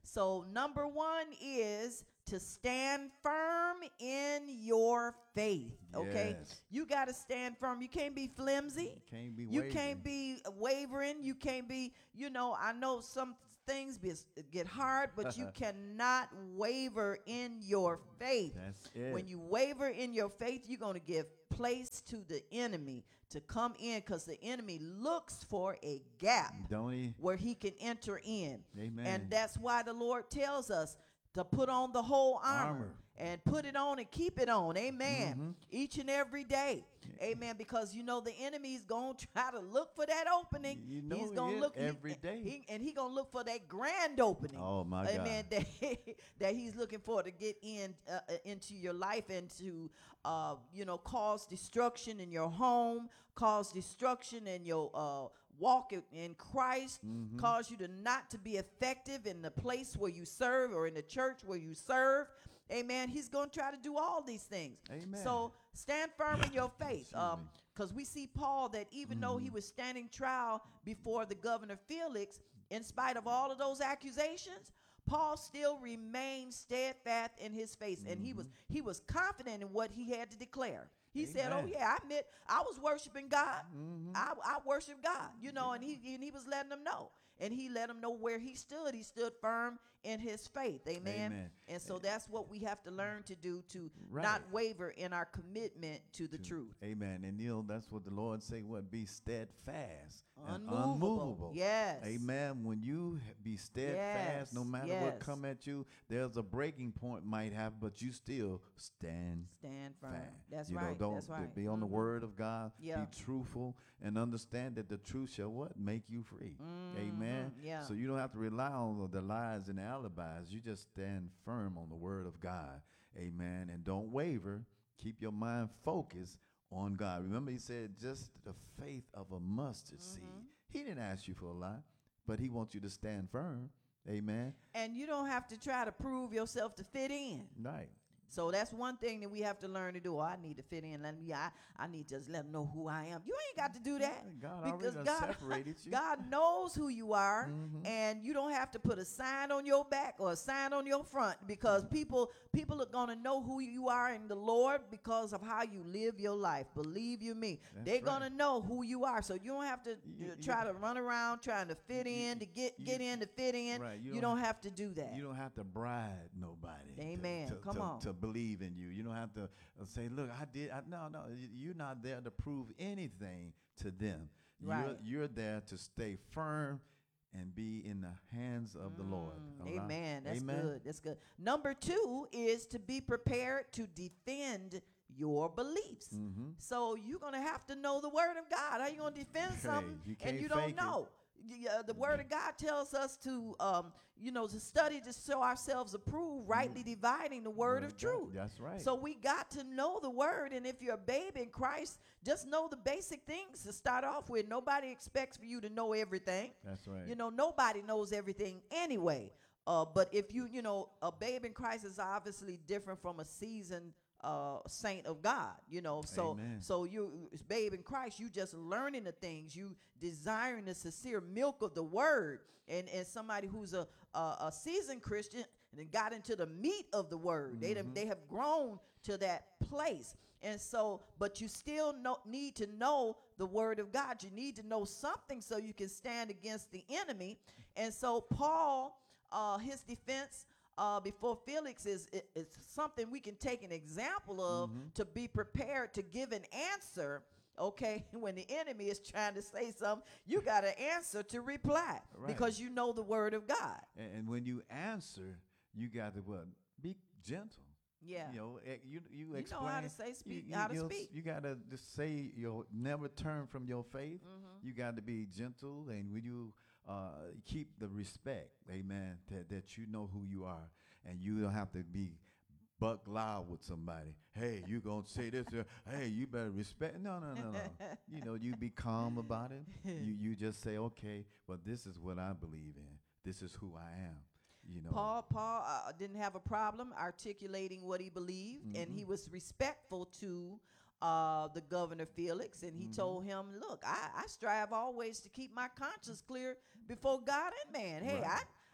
So number one is to stand firm in your faith. Okay, Yes. you got to stand firm. You can't be flimsy. You can't be You wavering. can't be wavering. You can't be, you know, I know some things be, get hard, but you cannot waver in your faith. That's it. When you waver in your faith, you're going to give place to the enemy to come in, because the enemy looks for a gap Don't he? where he can enter in. Amen. And that's why the Lord tells us to put on the whole armor, Armor. and put it on and keep it on. Amen. Mhm. Each and every day. Amen. Because you know the enemy's going to try to look for that opening. You know He's he going to is look every he, day. He, and he's going to look for that grand opening. Oh, my Amen. God. That, that he's looking for to get in uh, uh, into your life and to uh, you know, cause destruction in your home, cause destruction in your uh, walk in, in Christ, Mhm. cause you to not to be effective in the place where you serve or in the church where you serve. Amen. He's going to try to do all these things. Amen. So stand firm in your faith. Excuse Um, me. because we see Paul that even though he was standing trial before the governor Felix, in spite of all of those accusations, Paul still remained steadfast in his faith, and he was he was confident in what he had to declare. He said, "Oh Amen. yeah, I admit I was worshiping God. Mhm. I, I worship God, you know." And he and he was letting them know, and he let them know where he stood. He stood firm in his faith. Amen. Amen. And so that's what we have to learn to do, to Right. not waver in our commitment to the truth. Amen. And you know, that's what the Lord say, what? Be steadfast and Unmovable. unmovable. Yes. Amen. When you h- be steadfast, no Yes, matter yes. what come at you, there's a breaking point might happen, but you still stand Stand firm. fast. That's you right. Know, don't That's right. be on the Mhm. word of God. Yeah. Be truthful and understand that the truth shall what? Make you free. Amen. Mhm. Yeah. So you don't have to rely on the lies and the alibis. You just stand firm on the word of God. Amen. And don't waver. Keep your mind focused on God. Remember, he said just the faith of a mustard seed. He didn't ask you for a lot, but he wants you to stand firm. Amen. And you don't have to try to prove yourself to fit in. Right. So that's one thing that we have to learn to do. Oh, I need to fit in. Let me. I, I need to just let them know who I am. You ain't got to do that. God because already done God, separated you. God knows who you are, Mhm. and you don't have to put a sign on your back or a sign on your front, because people people are gonna know who you are in the Lord because of how you live your life. Believe you me, That's they're right. gonna know who you are. So you don't have to You- uh, you- try to run around trying to fit you- in to get you- get in to fit in. Right, you You, don't don't have to do that. You don't have to bribe nobody. to- Amen. To, Come to, on. to believe in you. You don't have to uh, say, "Look, I did." I, no, no, y- you're not there to prove anything to them. Right. You're, you're there to stay firm and be in the hands of the Lord. Mm, Allow- Amen. That's Amen. good. That's good. Number two is to be prepared to defend your beliefs. Mhm. So you're gonna have to know the word of God. How you gonna defend Hey, something you and can't you don't fake it. know? Y- uh, the word of God tells us to, um, you know, to study to show ourselves approved, rightly dividing the word, of God. truth. That's right. So we got to know the word, and if you're a babe in Christ, just know the basic things to start off with. Nobody expects for you to know everything. That's right. You know, nobody knows everything anyway. Uh, but if you, you know, a babe in Christ is obviously different from a seasoned uh, saint of God. You know, so Amen. so you, it's babe in Christ, you just learning the things, you desiring the sincere milk of the word, and and somebody who's a a, a seasoned Christian and then got into the meat of the word. They done- they have grown to that place. And so, but you still know, need to know the word of God. You need to know something so you can stand against the enemy. And so Paul, uh, his defense uh, before Felix is, i- is something we can take an example of to be prepared to give an answer. Okay, when the enemy is trying to say something, you got an answer to reply Right. because you know the word of God. And, and when you answer, you got to what? Be gentle. Yeah. You know, eh, you you You know explain. how to say, speak, you, how to you know, speak. You got to just say, you know, never turn from your faith. Mm-hmm. You got to be gentle, and when you uh, keep the respect, amen, that, that you know who you are, and you don't have to be buck loud with somebody. Hey, you gonna say this? uh, Hey, you better respect. No, no, no, no. You know, you be calm about it. You you just say, okay, well, this is what I believe in. This is who I am. You know. Paul, Paul uh, didn't have a problem articulating what he believed, and he was respectful to uh, the governor Felix, and he told him, "Look, I, I strive always to keep my conscience clear before God and man. Hey, Right.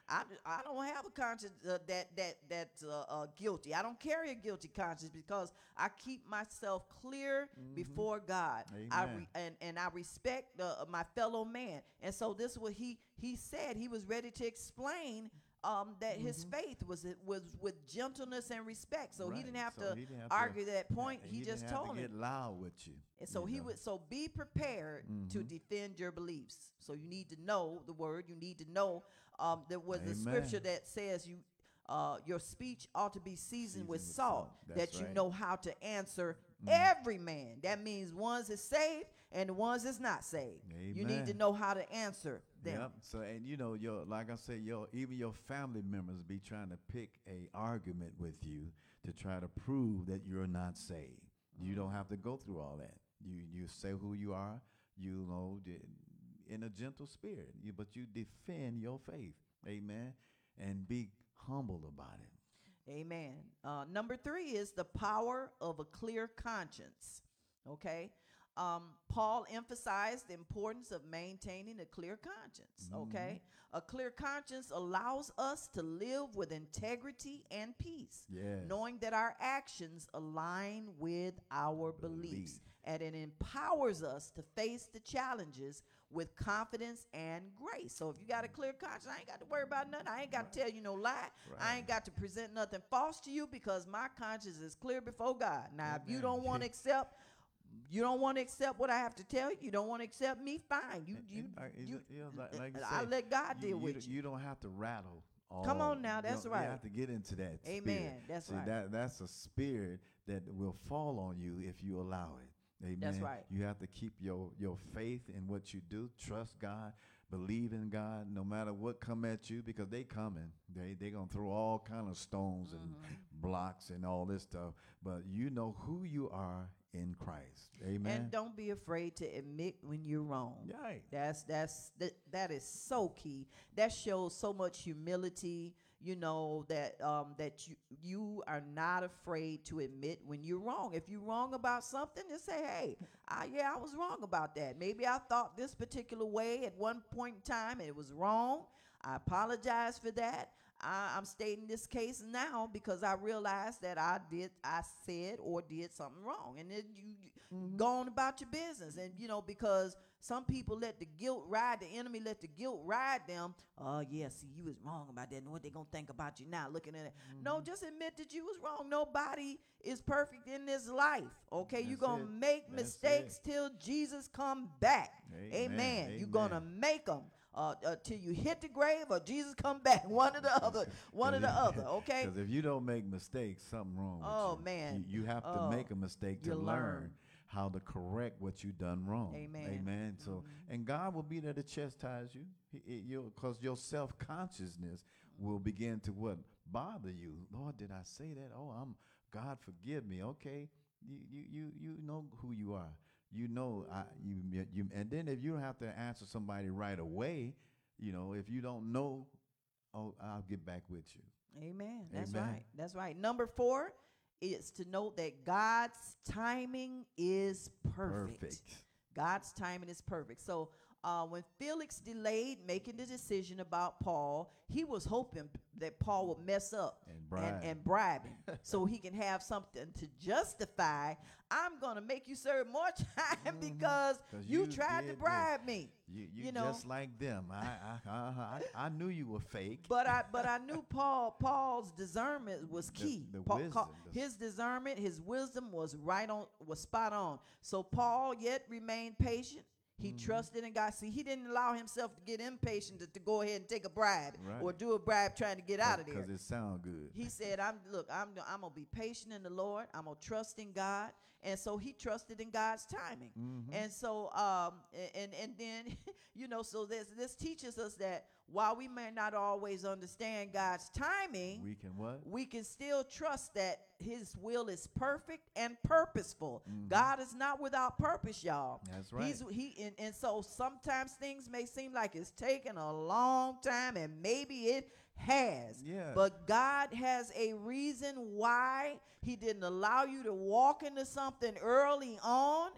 I, I don't have a conscience uh, that that that's uh, uh, guilty. I don't carry a guilty conscience because I keep myself clear Mhm. before God. I Amen. re, and and I respect uh, my fellow man. And so this is what he he said. He was ready to explain um, that his Mhm. faith was was with gentleness and respect. So he Right. didn't have So to he didn't have argue that to. point. uh, He, He just didn't have told to him. get loud with you. And so you he know. would so be prepared to Mhm. defend your beliefs. So you need to know the word. You need to know um, there was a scripture Amen. that says you uh, your speech ought to be seasoned Seasoned with with salt, salt. That's that you right. know how to answer Mm. every man. That means ones is saved and the ones that's not saved. You need to Amen. know how to answer them. Yep. So and you know your like I said your even your family members be trying to pick a argument with you to try to prove that you're not saved. You don't have to go through all that. You you say who you are. You know d- in a gentle spirit. You, but you defend your faith. Amen. And be humble about it. Amen. Uh, number three is the power of a clear conscience. Okay. Um, Paul emphasized the importance of maintaining a clear conscience. Okay. A clear conscience allows us to live with integrity and peace, Yes. knowing that our actions align with our beliefs. Belief. And it empowers us to face the challenges with confidence and grace. So if you got a clear conscience, I ain't got to worry about nothing. I ain't got to tell you no lie. I Right. ain't got to present nothing false to you because my conscience is clear before God. Now, if you Amen. don't want to accept, you don't want to accept what I have to tell you. You don't want to accept me. Fine. You, And- you, and like, it's you. just- yeah, like, like you I say, let God you, deal you with don't- you. You don't have to rattle. All, Come on now, you that's don't- right. You have to get into that. Amen, Spirit. that's See, right. That that's a spirit that will fall on you if you allow it. Amen. That's right. You have to keep your your faith in what you do. Trust God. Believe in God, no matter what come at you, because they coming. They they gonna throw all kind of stones and Mhm. blocks and all this stuff. But you know who you are in Christ. Amen. And don't be afraid to admit when you're wrong. Right. That's that's that that is so key. That shows so much humility, you know, that um that you you are not afraid to admit when you're wrong. If you're wrong about something, just say, "Hey, I, yeah, I was wrong about that. Maybe I thought this particular way at one point in time and it was wrong. I apologize for that. I, I'm stating this case now because I realized that I did, I said or did something wrong." And then you, you Mhm. go on about your business. And, you know, because some people let the guilt ride, the enemy let the guilt ride them. Oh, yeah, see, you was wrong about that. And what they going to think about you now looking at it. No, just admit that you was wrong. Nobody is perfect in this life. Okay, you're That's going to it. make That's mistakes till Jesus come back. Amen. Amen. You're going to Amen. make them. Uh, uh, till you hit the grave or Jesus come back, one or the other, one or the other, okay? Because if you don't make mistakes, something wrong with Oh, you. man. You, you have Oh, to make a mistake to you learn. learn. how to correct what you done wrong. Amen. Amen. So, Mhm. and God will be there to chastise you, because your self consciousness will begin to what bother you. Lord, did I say that? Oh, I'm God. Forgive me. Okay, you you you you know who you are. You know, I, you, you, and then if you don't have to answer somebody right away, you know, if you don't know, oh, I'll get back with you. Amen. That's Amen. right. That's right. Number four is to note that God's timing is perfect. Perfect. God's timing is perfect. So uh, when Felix delayed making the decision about Paul, he was hoping that Paul would mess up And bribe. and, and bribe him so he can have something to justify. I'm going to make you serve more time Mhm. because 'Cause you, you tried to did bribe me. You, you, You know. just like them. I, I, I, I, I knew you were fake. But I but I knew Paul Paul's discernment was The- key. the Paul- wisdom, the- his discernment, his wisdom was right on, was spot on. So Paul yet remained patient. He Mhm. trusted in God. See, he didn't allow himself to get impatient to, to go ahead and take a bribe Right. or do a bribe trying to get out of there. Because it sound good. He said, "I'm look, I'm I'm gonna be patient in the Lord. I'm gonna trust in God." And so he trusted in God's timing. Mhm. And so um a- and and then you know, so this this teaches us that while we may not always understand God's timing, We can what? we can still trust that his will is perfect and purposeful. Mhm. God is not without purpose, y'all. That's right. He's he and, and so sometimes things may seem like it's taken a long time, and maybe it has. Yeah. But God has a reason why he didn't allow you to walk into something early on.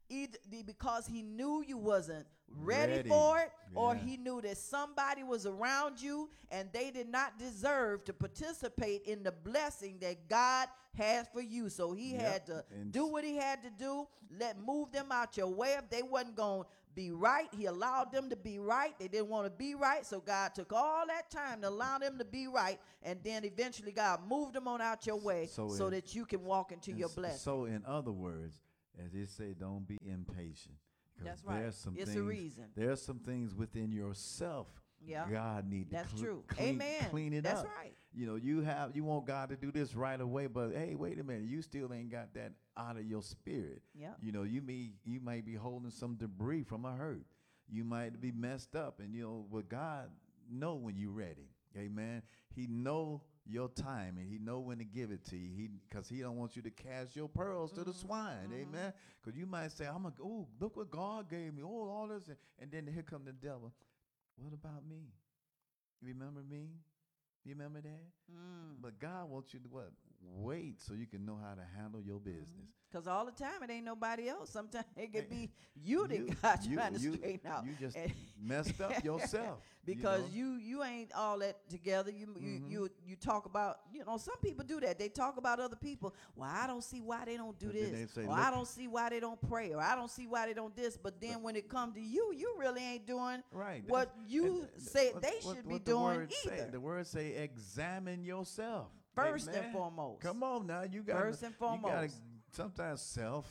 either the- because he knew you wasn't ready, Ready. for it, or Yeah. he knew that somebody was around you and they did not deserve to participate in the blessing that God had for you. So he Yep. had to And do s- what he had to do, let move them out your way. If they wasn't going to be right, he allowed them to be right. They didn't want to be right, so God took all that time to allow them to be right, and then eventually God moved them on out your way So so it- that you can walk into And your s- blessing. So, in other words, as they say, don't be impatient. 'Cause That's right. There's some It's a things, reason. There's some things within yourself. Yeah. God need That's to cle- true. clean, Amen. clean it That's up. right. You know, you have you want God to do this right away, but hey, wait a minute, you still ain't got that out of your spirit. Yeah. You know, you may you might be holding some debris from a hurt. You might be messed up, and you know, but God know when you're ready. Amen. He know your time, and he know when to give it to you. He because he don't want you to cast your pearls to the swine. Amen. Because you might say, I'm a oh, look what God gave me. Oh, all this, and, and then here come the devil. What about me? Remember me? You remember that? Mm. But God wants you to what? Wait so you can know how to handle your business. Because all the time it ain't nobody else. Sometimes it could Hey, be you you- that God you- trying to you- straighten out. You just And- messed up yourself. because you, know? you you ain't all that together. You you Mhm. you you talk about, you know, some people do that. They talk about other people. Well, I don't see why they don't do But then this. they say, Or I "Look." don't see why they don't pray. Or I don't see why they don't this. But then when it comes to you, you really ain't doing Right. what that's- you and th- said what- they what- should be what the doing word say- either. the words say, examine yourself. First and Amen. foremost. Come on now. You got First and You gotta, foremost. sometimes self,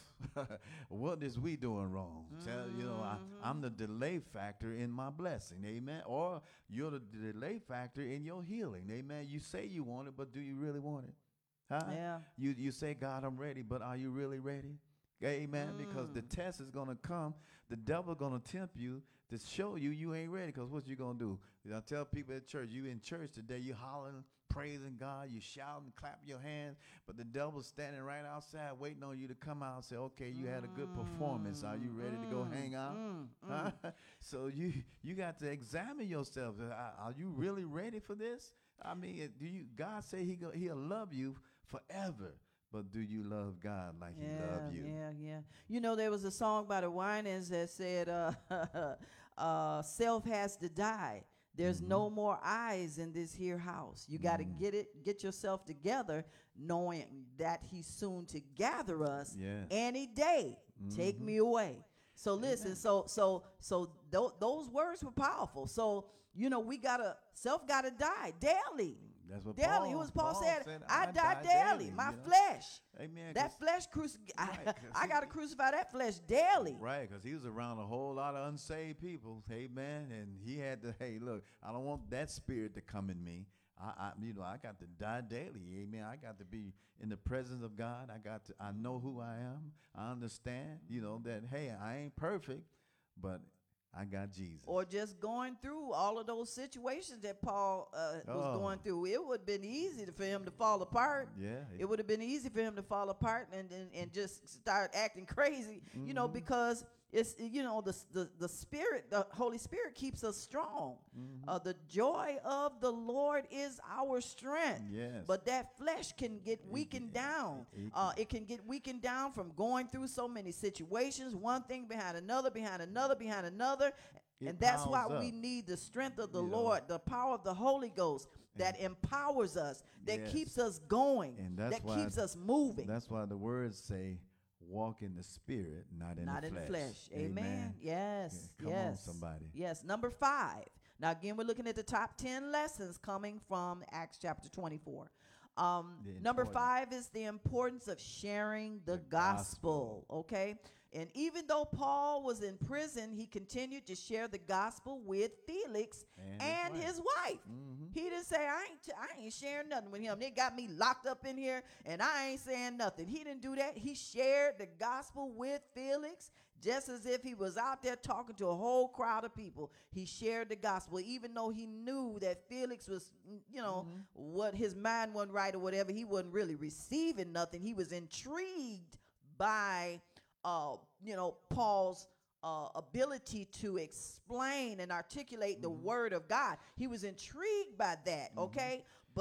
what is we doing wrong? Tell, you know, I, I'm the delay factor in my blessing. Amen. Or you're the delay factor in your healing. Amen. You say you want it, but do you really want it? Huh? Yeah. You you say, God, I'm ready, but are you really ready? Amen. Because the Mm. test is gonna come. The devil gonna tempt you to show you you ain't ready. Because what you gonna do? I tell people at church, you in church today, you hollering, praising God, you shouting, clapping your hands, but the devil's standing right outside waiting on you to come out and say, okay, you had a good performance. Are you ready to go Mm, hang out? mm, Huh? mm. So you you got to examine yourself. Are, are you really ready for this? I mean, it- do you? God say he go, he'll love you forever. But do you love God like he Yeah, love you? yeah, yeah. You know, there was a song by the Winans that said, uh, uh, self has to die. There's Mm-hmm. no more eyes in this here house. You got to Mm. get it, get yourself together, knowing that he's soon to gather us Yes. any day. Take Mhm. me away. So listen, Amen. so so so tho- those words were powerful. So you know, we gotta self gotta die daily. That's what Daily. Paul, It was Paul, Paul said, I, die, daily. My you know? flesh. Amen. 'cause- That flesh, cruci- I, Right, 'cause I he- got to crucify that flesh daily. Right, because he was around a whole lot of unsaved people, amen. And he had to, hey, look, I don't want that spirit to come in me. I, I, you know, I got to die daily, amen. I got to be in the presence of God. I got to, I know who I am. I understand, you know, that hey, I ain't perfect, but I got Jesus. Or just going through all of those situations that Paul uh, was Oh. going through. It would have been easy to- for him to fall apart. Yeah, It would have been easy for him to fall apart and, and, and just start acting crazy, you know, Mhm. because it's, you know, the, the, the Spirit, the Holy Spirit keeps us strong. Mhm. Uh, the joy of the Lord is our strength. Yes. But that flesh can get weakened down. it Uh, can. it can get weakened down from going through so many situations, one thing behind another, behind another, behind another. It And that's why piles we up. need the strength of the You know. Lord, the power of the Holy Ghost that empowers us, that Yes. keeps us going, And that's that why keeps us moving. That's why the words say, walk in the spirit, not in Not the in flesh. the flesh. Amen. Yes. Yeah, come yes. on, somebody. Yes. Number five. Now, again, we're looking at the top ten lessons coming from Acts chapter twenty-four. Um, The number important- five is the importance of sharing the, The gospel, gospel. okay? And even though Paul was in prison, he continued to share the gospel with Felix And and, his his wife. wife. Mhm. He didn't say, I ain't, t- I ain't sharing nothing with him. They got me locked up in here, and I ain't saying nothing. He didn't do that. He shared the gospel with Felix, just as if he was out there talking to a whole crowd of people. He shared the gospel, even though he knew that Felix was, mm, you know, what his mind wasn't right or whatever. He wasn't really receiving nothing. He was intrigued by, uh, you know, Paul's uh, ability to explain and articulate the word of God. He was intrigued by that, okay? But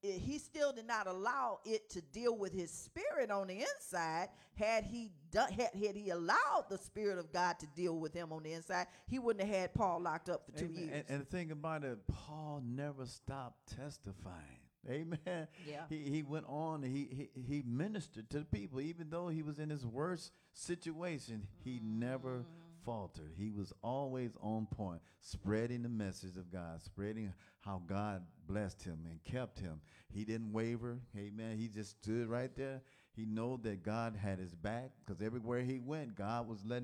i- he still did not allow it to deal with his spirit on the inside. Had he done, had, had he allowed the Spirit of God to deal with him on the inside, he wouldn't have had Paul locked up for two Amen. years. And, and the thing about it, Paul never stopped testifying. Amen. Yeah. He he went on. He he he ministered to the people, even though he was in his worst situation. He never faltered. He was always on point, spreading the message of God, spreading how God blessed him and kept him. He didn't waver. Amen. He just stood right there. He knew that God had his back, because everywhere he went, God was letting